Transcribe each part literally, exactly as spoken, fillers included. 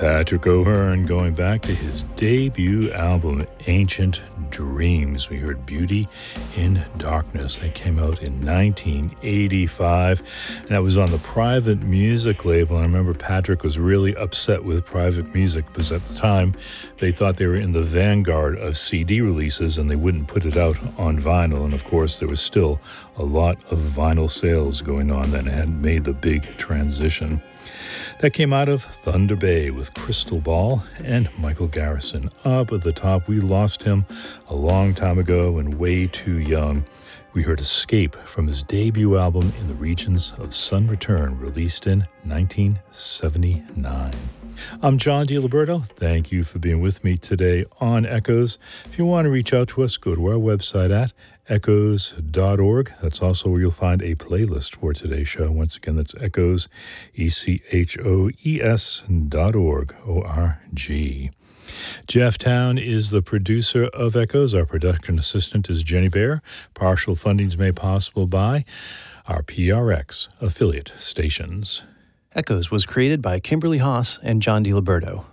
Patrick O'Hearn, going back to his debut album, Ancient Dreams. We heard Beauty in Darkness. That came out in nineteen eighty-five, and that was on the Private Music label. I remember Patrick was really upset with Private Music because at the time they thought they were in the vanguard of C D releases and they wouldn't put it out on vinyl. And of course, there was still a lot of vinyl sales going on that hadn't made the big transition. That came out of Thunder Bay with Crystal Ball and Michael Garrison. Up at the top, we lost him a long time ago and way too young. We heard Escape from his debut album In the Regions of Sun Return, released in nineteen seventy-nine. I'm John DiLiberto. Thank you for being with me today on Echoes. If you want to reach out to us, go to our website at echoes dot org. That's also where you'll find a playlist for today's show. Once again, that's Echoes, E C H O E S dot org, O R G. Jeff Town is the producer of Echoes. Our production assistant is Jenny Bear. Partial funding is made possible by our P R X affiliate stations. Echoes was created by Kimberly Haas and John DiLiberto.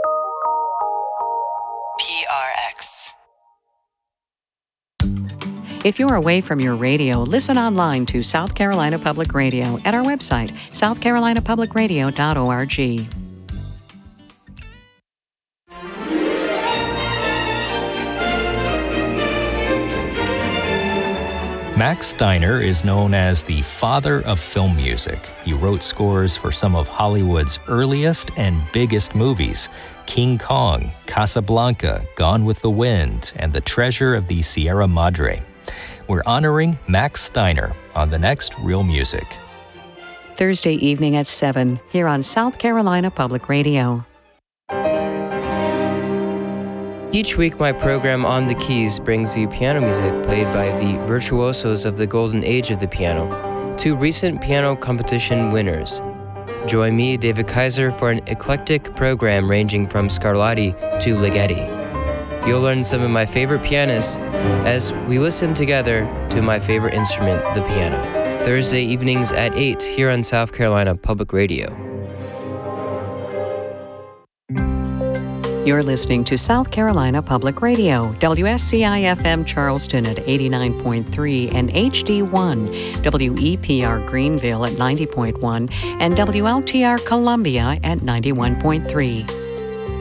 P R X. If you're away from your radio, listen online to South Carolina Public Radio at our website, south carolina public radio dot org. Max Steiner is known as the father of film music. He wrote scores for some of Hollywood's earliest and biggest movies: King Kong, Casablanca, Gone with the Wind, and The Treasure of the Sierra Madre. We're honoring Max Steiner on the next Real Music. Thursday evening at seven, here on South Carolina Public Radio. Each week, my program On the Keys brings you piano music played by the virtuosos of the golden age of the piano, two recent piano competition winners. Join me, David Kaiser, for an eclectic program ranging from Scarlatti to Ligeti. You'll learn some of my favorite pianists as we listen together to my favorite instrument, the piano. Thursday evenings at eight here on South Carolina Public Radio. You're listening to South Carolina Public Radio, W S C I F M Charleston at eighty-nine point three and H D one, W E P R Greenville at ninety point one, and W L T R Columbia at ninety-one point three.